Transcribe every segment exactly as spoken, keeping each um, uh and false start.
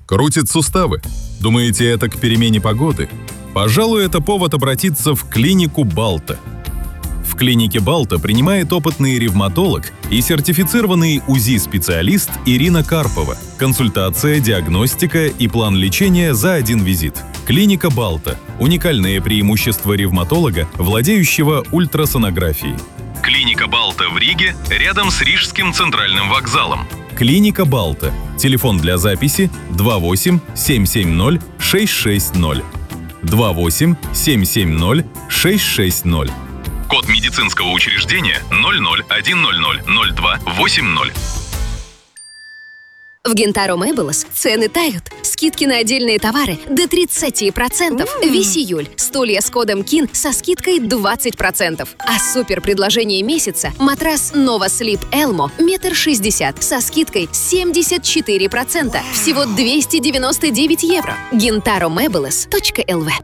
Крутит суставы? Думаете, это к перемене погоды? Пожалуй, это повод обратиться в клинику Балта. В клинике Балта принимает опытный ревматолог и сертифицированный УЗИ-специалист Ирина Карпова. Консультация, диагностика и план лечения за один визит. Клиника Балта – уникальное преимущество ревматолога, владеющего ультрасонографией. Клиника Балта в Риге, рядом с Рижским центральным вокзалом. Клиника Балта. Телефон для записи два восемь семь семь ноль шесть шесть ноль. два восемь семь семь ноль шесть шесть ноль. Код медицинского учреждения ноль ноль один ноль ноль ноль два восемь ноль. В Гинтаро Мэйблс цены тают. Скидки на отдельные товары до тридцать процентов. Весь июль. Стулья с кодом КИН со скидкой двадцать процентов. А супер предложение месяца – матрас Nova Sleep Elmo метр шестьдесят со скидкой семьдесят четыре процента. Всего двести девяносто девять евро. гинтаро мэйблс точка эл ви.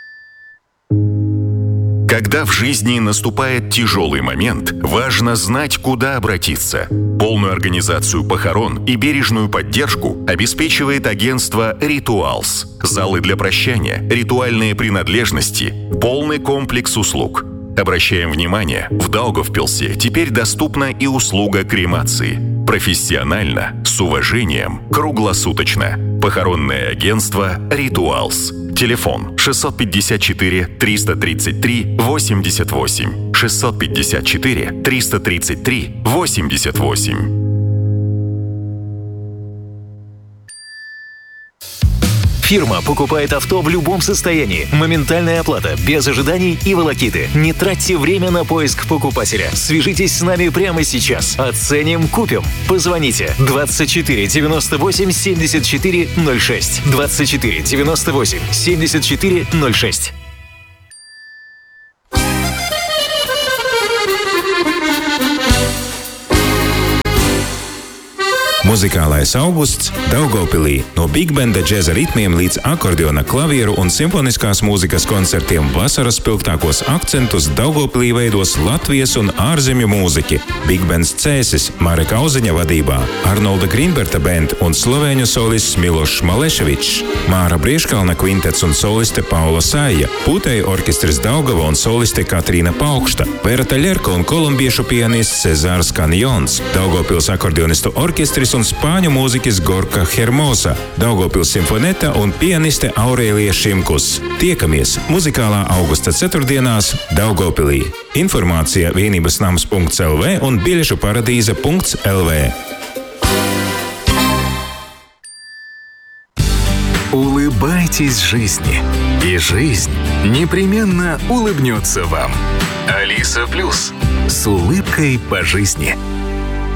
Когда в жизни наступает тяжелый момент, важно знать, куда обратиться. Полную организацию похорон и бережную поддержку обеспечивает агентство «Ритуалс». Залы для прощания, ритуальные принадлежности, полный комплекс услуг. Обращаем внимание, в Даугавпилсе теперь доступна и услуга кремации. Профессионально, с уважением, круглосуточно. Похоронное агентство «Ритуалс». Телефон шестьсот пятьдесят четыре триста тридцать три восемьдесят восемь. шестьсот пятьдесят четыре триста тридцать три восемьдесят восемь. Фирма покупает авто в любом состоянии. Моментальная оплата, без ожиданий и волокиты. Не тратьте время на поиск покупателя. Свяжитесь с нами прямо сейчас. Оценим, купим. Позвоните двадцать четыре девяносто восемь семьдесят четыре ноль шесть. двадцать четыре девяносто восемь семьдесят четыре ноль шесть. Muzikālais augusts Daugavpilī no bigbenda džeza ritmiem līdz akordeona, klavieru un simfoniskās mūzikas koncertiem vasaras spilgtākos akcentus Daugavpilī veidos Latvijas un ārzemju mūziķi. Bigbends Cēsis Mareka Auziņa vadībā, Arnolda Grīnberta band un slovēņu solists Milošs Maleševičs, Māra Brieškalna kvintets un soliste Paula Saija, Pūtēju orķestris Daugava un soliste Katrīna Paukšta, Vera Taļerka un kolumbiešu pianists Cezārs Kanjons, Daugavpils akordeonistu orķestris un spāņu mūziķis Gorka Hermosa, Daugavpils simfoneta un pianiste Aurēlija Šimkus. Tiekamies muzikālā augusta ceturtdienās Daugavpilī. Informācija vienībasnams punkts el vē un biļešu paradīze punkts el vē. Улыбайтесь жизни, и жизнь непременно улыбнется вам. Алиса Плюс. С улыбкой по жизни.